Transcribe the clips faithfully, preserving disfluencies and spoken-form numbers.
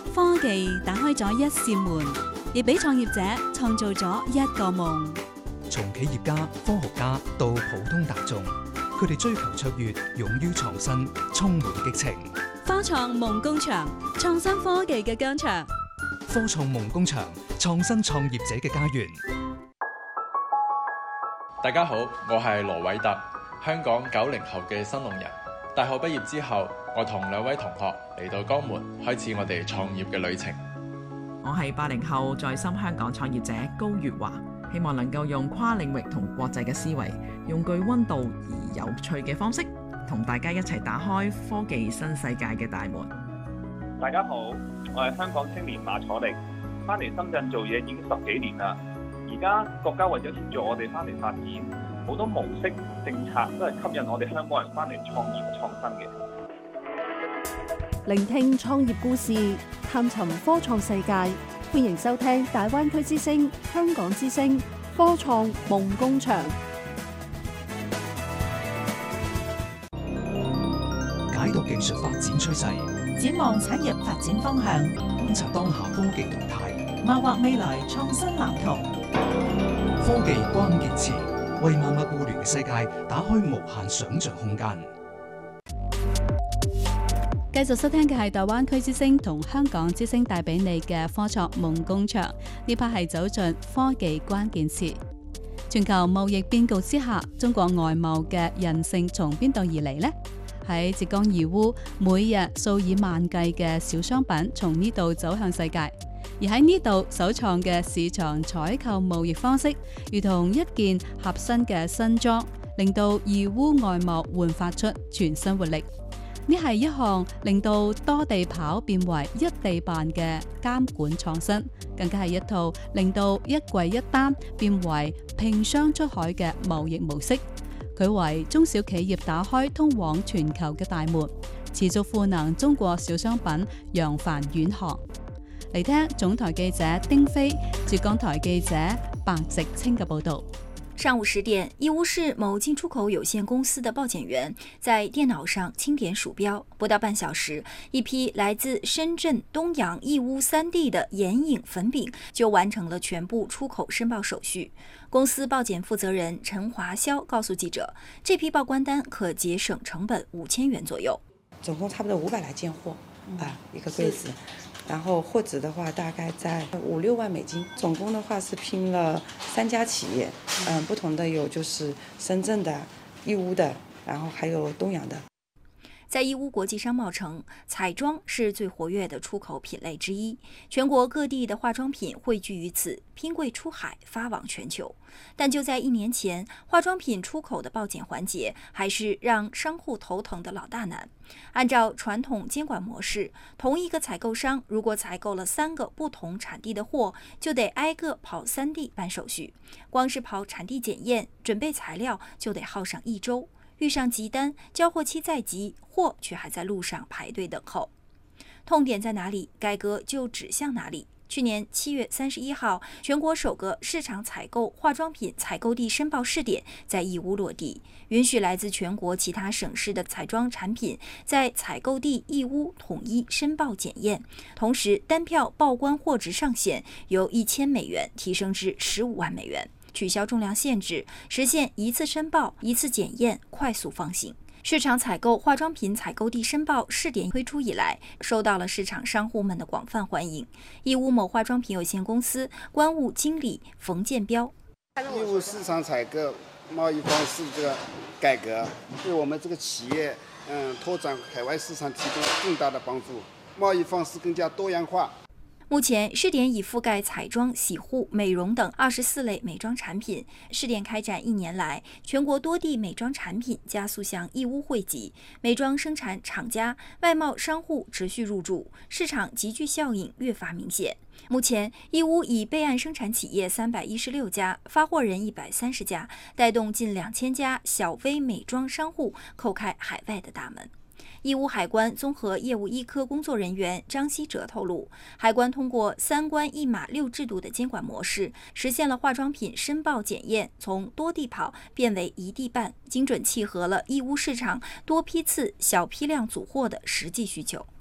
科技打開咗一扇門，亦俾創業者創造咗一個夢。 從企業家、科學家到普通大眾，佢哋追求卓越，勇於創新，充滿激情。 科創夢工場，創新科技嘅疆場。 科創夢工場，創新創業者嘅家園。 大家好，我係羅偉特，香港九零後嘅新農人。大學畢業之後，我同兩位同學嚟到江門，開始我哋創業嘅旅程。 我係八零後在深香港創業者高月華，希望能夠用跨領域同國際嘅思維，用具溫度而有趣嘅方式，同大家一齊打開科技新世界嘅大門。 大家好，我係香港青年馬楚力，翻嚟深圳做嘢已經十幾年啦。而家國家為咗協助我哋翻嚟發展，好多模式政策都係吸引我哋香港人翻嚟創業創新嘅。 聆聽創業故事，探尋科創世界，歡迎收聽大灣區之聲、香港之聲科創夢工場。 解讀技術發展趨勢， 展望產業發展方向， 觀察當下科技動態， 謀劃未來創新藍圖。 科技關鍵詞，為萬物互聯嘅世界打開無限想像空間。 繼續收聽嘅係大灣區之聲同香港之聲帶俾你嘅科創夢工場，呢 part 係走進科技關鍵詞。全球貿易變局之下，中國外貿嘅韌性從邊度而嚟呢？喺浙江義烏，每日數以萬計嘅小商品從呢度走向世界，而喺呢度首創嘅市場採購貿易方式，如同一件合身嘅新裝，令到義烏外貿煥發出全新活力。呢係一項令到多地跑變為一地辦嘅監管創新，更加係一套令到一櫃一單變為拼商出海嘅貿易模式。佢為中小企業打開通往全球嘅大門，持續賦能中國小商品揚帆遠航。嚟聽總台記者丁飛、浙江台記者白直清嘅報道。 上午十點，義烏市某進出口有限公司的報檢員在電腦上清點鼠標，不到半小時，一批來自深圳、東陽、義烏三地的眼影粉餅就完成了全部出口申報手續。公司報檢負責人陳華霄告訴記者，這批報關單可節省成本五千元左右。 總共差不多五百來件貨，啊，一個櫃子。然後貨值的話大概在五六萬美金，總共的話是拼了三家企業，嗯，不同的有就是深圳的、義烏的，然後還有東陽的。 在義烏國際商貿城，彩妝是最活躍的出口品類之一，全國各地的化妝品匯聚於此，拼櫃出海，發往全球。但就在一年前，化妝品出口的報檢環節還是讓商戶頭疼的老大難。按照傳統監管模式，同一個採購商如果採購了三個不同產地的貨，就得挨個跑三地辦手續，光是跑產地檢驗、準備材料就得耗上一周。遇上急單，交貨期再急，貨卻還在路上排隊等候。痛點在哪裡，改革就指向哪裡。去年七月三十一號，全國首個市場採購化妝品採購地申報試點在義烏落地，允許來自全國其他省市的彩妝產品在採購地義烏統一申報檢驗，同時單票報關貨值上限由一千美元提升至十五萬美元。取消重量限制，實現一次申報、一次檢驗，快速放行。市場採購化妝品採購地申報試點推出以來，受到了市場商戶們的廣泛歡迎。義烏某化妝品有限公司關務經理馮建標： 義烏市場採購貿易方式這個改革，對我們這個企業，嗯，拓展海外市場提供更大的幫助。貿易方式更加多樣化。 目前試點已覆蓋彩妝、洗護、美容等二十四類美妝產品。試點開展一年來，全國多地美妝產品加速向義烏匯集，美妝生產廠家、外貿商戶持續入駐，市場集聚效應越發明顯。目前，義烏已備案生產企業三百一十六家，發貨人一百三十家，帶動近兩千家小微美妝商戶叩開海外的大門。義烏海關綜合業務一科工作人員張希哲透露，海關通過三關一碼六制度的監管模式，實現了化妝品申報檢驗從多地跑變為一地辦，精準契合了義烏市場多批次、小批量組貨的實際需求。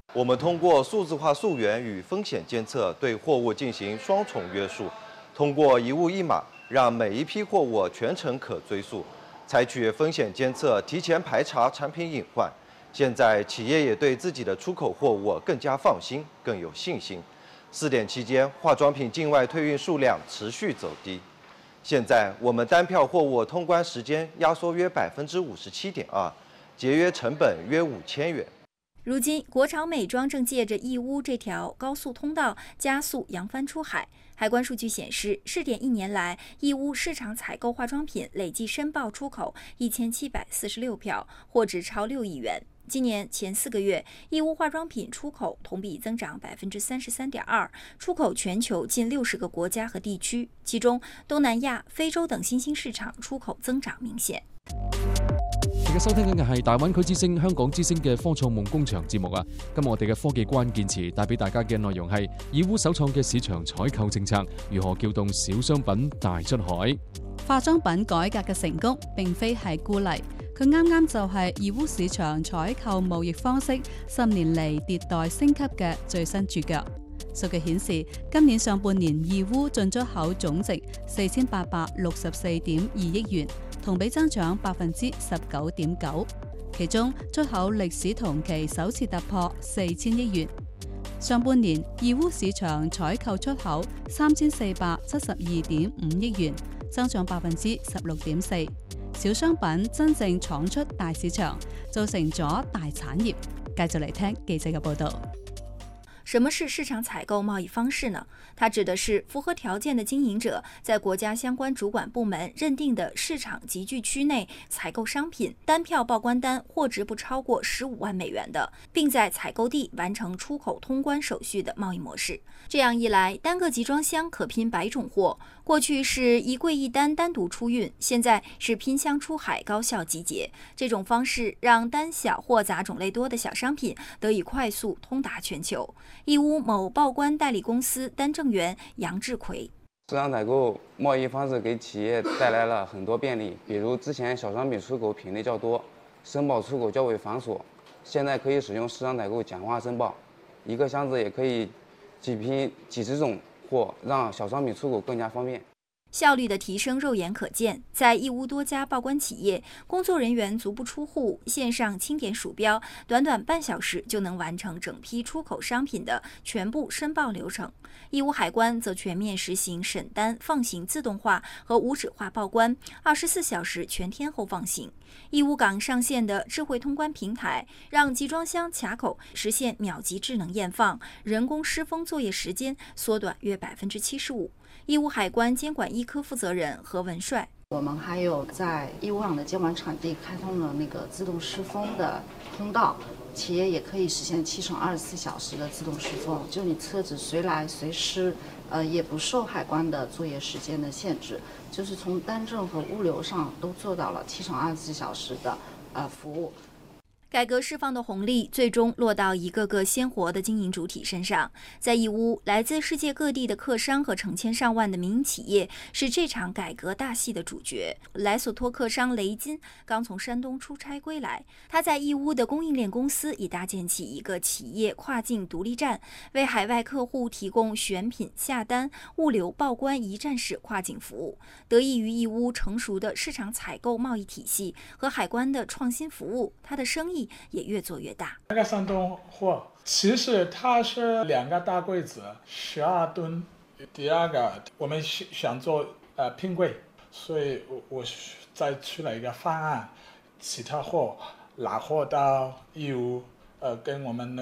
我们通过数字化溯源与风险监测，对货物进行双重约束，通过一物一码，让每一批货物全程可追溯，采取风险监测，提前排查产品隐患。现在企业也对自己的出口货物更加放心，更有信心。试点期间，化妆品境外退运数量持续走低。现在我们单票货物通关时间压缩约百分之五十七点二，节约成本约五千元。 如今，国潮美妆正借着义乌这条高速通道加速扬帆出海。海关数据显示，试点一年来，义乌市场采购化妆品累计申报出口一千七百四十六票，货值超六亿元。今年前四个月，义乌化妆品出口同比增长百分之三十三点二，出口全球近六十个国家和地区，其中东南亚、非洲等新興市場出口增長明顯。 而家收聽緊嘅係大灣區之聲、香港之聲嘅科創夢工場節目啊！今日我哋嘅科技關鍵詞帶俾大家嘅內容係義烏首創嘅市場採購政策，如何撬動小商品大出海。 化妝品改革嘅成功並非係孤例，佢啱啱就係義烏市場採購貿易方式十年嚟迭代升級嘅最新注腳。數據顯示，今年上半年義烏進出口總值四千八百六十四點二億元，同比增長百分之十九點九。其中出口歷史同期首次突破四千億元。上半年義烏市場採購出口三千四百七十二點五億元，增長百分之十六點四。小商品真正闖出大市場，造成咗大產業。繼續嚟聽記者嘅報導。 什麼是市場採購貿易方式呢？它指的是符合條件的經營者在國家相關主管部門認定的市場集聚區內採購商品，單票報關單貨值不超過十五萬美元的，並在採購地完成出口通關手續的貿易模式。這樣一來，單個集裝箱可拼百種貨，過去是一櫃一單單獨出運，現在是拼箱出海高效集結。這種方式讓單小貨雜種類多的小商品得以快速通達全球。義烏某報關代理公司單正員楊志奎： 市場採購貿易方式給企業帶來了很多便利，比如之前小商品出口品類較多，申報出口較為繁瑣，現在可以使用市場採購簡化申報，一個箱子也可以幾批幾十種貨，讓小商品出口更加方便。 效率的提升肉眼可見，在義烏多家報關企業，工作人員足不出戶，線上清點鼠標，短短半小時就能完成整批出口商品的全部申報流程。義烏海關則全面實行審單放行自動化和無紙化報關，二十四小時全天候放行。義烏港上線的智慧通關平台，讓集裝箱卡口實現秒級智能驗放，人工施封作業時間縮短約百分之七十五。義烏海關監管一科負責人何文帥： 我們還有在義烏港的監管場地開通了那個自動施封的通道，企業也可以實現七乘二十四小時的自動施封，就你車子隨來隨施，呃，也不受海關的作業時間的限制，就是從單證和物流上都做到了七乘二十四小時的呃服務。 改革釋放的紅利最終落到一個個鮮活的經營主體身上。在義烏，來自世界各地的客商和成千上萬的民營企業是這場改革大戲的主角。萊索托客商雷金剛從山東出差歸來，他在義烏的供應鏈公司已搭建起一個企業跨境獨立站，為海外客戶提供選品、下單、物流、報關一站式跨境服務。得益於義烏成熟的市場採購貿易體系和海關的創新服務，他的生意也越做越大。 那個山東貨其實它是兩個大櫃子，十二噸。第二個我們想做呃拼櫃，所以我我再出了一個方案，其他貨拿貨到義烏，呃跟我們